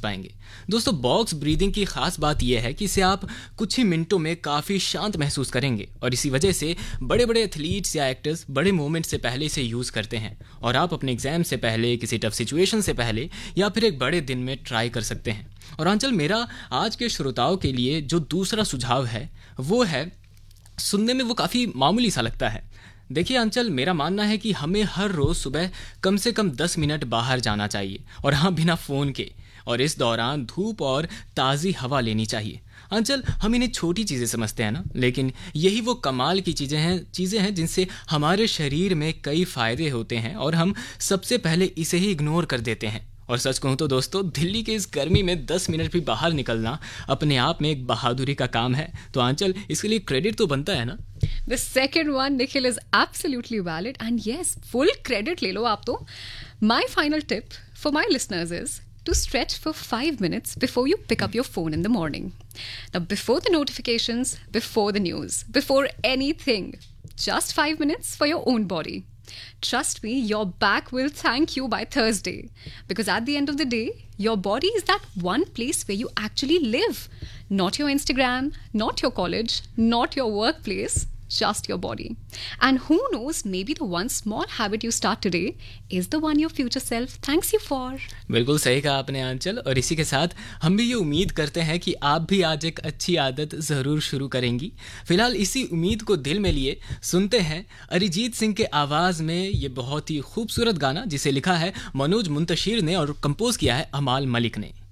पाएंगे। दोस्तों, box breathing की खास बात यह है कि इसे आप कुछ ही मिनटों में काफ़ी शांत महसूस करेंगे और इसी वजह से बड़े बड़े एथलीट्स या एक्टर्स बड़े मोमेंट से पहले इसे यूज़ करते हैं और आप अपने एग्जाम से पहले, किसी टफ सिचुएशन से पहले या फिर एक बड़े दिन में ट्राई कर सकते हैं। और आंचल, मेरा आज के श्रोताओं के लिए जो दूसरा सुझाव है वो है, सुनने में वो काफ़ी मामूली सा लगता है। देखिए आंचल, मेरा मानना है कि हमें हर रोज़ सुबह कम से कम 10 मिनट बाहर जाना चाहिए और हाँ, बिना फ़ोन के, और इस दौरान धूप और ताज़ी हवा लेनी चाहिए। आंचल, हम इन्हें छोटी चीज़ें समझते हैं ना, लेकिन यही वो कमाल की चीज़ें हैं जिनसे हमारे शरीर में कई फ़ायदे होते हैं और हम सबसे पहले इसे ही इग्नोर कर देते हैं। और सच कहूँ तो दोस्तों, दिल्ली के इस गर्मी में 10 मिनट भी बाहर निकलना अपने आप में एक बहादुरी का काम है। तो आंचल, इसके लिए क्रेडिट तो बनता है ना। The second one, Nikhil, is absolutely valid. And yes, full credit ले लो आप तो. My final tip for my listeners is to stretch for 5 minutes before you pick up your phone in the morning. Now, before the notifications, before the news, before anything, just 5 minutes for your own body. Trust me, your back will thank you by Thursday. Because at the end of the day, your body is that one place where you actually live. Not your Instagram, not your college, not your workplace, just your body. And who knows, maybe the one small habit you start today is the one your future self thanks you for. बिल्कुल सही कहा आपने आंचल, और इसी के साथ हम भी ये उम्मीद करते हैं कि आप भी आज एक अच्छी आदत ज़रूर शुरू करेंगी। फिलहाल इसी उम्मीद को दिल में लिए सुनते हैं अरिजीत सिंह के आवाज़ में ये बहुत ही खूबसूरत गाना, जिसे लिखा है मनोज मुंतशिर ने और कंपोज किया है अमाल मलिक ने।